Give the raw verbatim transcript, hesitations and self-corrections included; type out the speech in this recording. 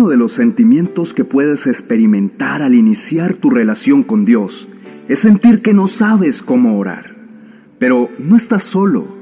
Uno de los sentimientos que puedes experimentar al iniciar tu relación con Dios es sentir que no sabes cómo orar. Pero no estás solo.